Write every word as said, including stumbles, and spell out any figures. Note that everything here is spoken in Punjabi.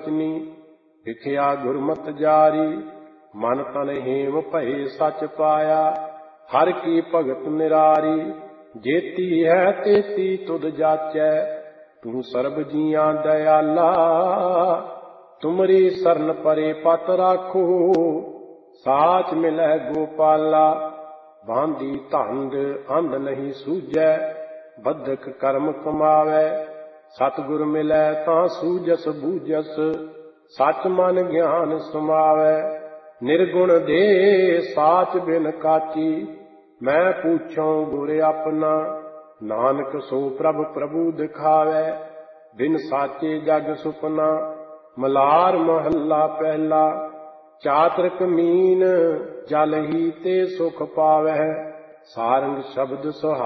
ਬਚਨੀ। ਲਿਖਿਆ ਗੁਰਮਤਿ ਜਾਰੀ ਮਨ ਤਨ ਹੇਮ ਭਏ ਸਚ ਪਾਇਆ। ਹਰਿ ਕੀ ਭਗਤ ਨਿਰਾਰੀ ਜੇਤੀ ਹੈ ਤੇਤੀ ਤੁਧ ਜਾਚੈ। ਤੂੰ ਸਰਬ ਜੀਆਂ ਦਇਆਲਾ ਤੁਮਰੀ ਸਰਨ ਪਰੇ ਪਤ ਰਾਖੋ। ਸਾਚ ਮਿਲੈ ਗੋਪਾਲਾ ਬਾਂਦੀ ਧੰਦ ਅੰਧ ਨਹੀਂ ਸੂਝੈ। ਬੱਧਕ ਕਰਮ ਕਮਾਵੈ ਸਤਿਗੁਰ ਮਿਲੈ ਤਾਂ ਸੂਝਸ ਬੂਝਸ। ਸਚ ਮਨ ਗਿਆਨ ਸਮਾਵੈ ਨਿਰਗੁਣ ਦੇ ਸਾਚ ਬਿਨ ਕਾਚੀ। ਮੈਂ ਪੂਛਉ ਗੁਰ ਆਪਣਾ ਨਾਨਕ ਸੋ ਪ੍ਰਭ ਪ੍ਰਭੂ ਦਿਖਾਵੈ। ਬਿਨ ਸਾਚੇ ਜਗ ਸੁਪਨਾ ਮਲਾਰ ਮਹੱਲਾ ਪਹਿਲਾ। ਚਾਤ੍ਰਿਕ ਮੀਨ ਜਲ ਹੀ ਤੇ ਸੁਖ ਪਾਵੈ ਸਾਰੰਗ ਸ਼ਬਦ ਸੁਹਾ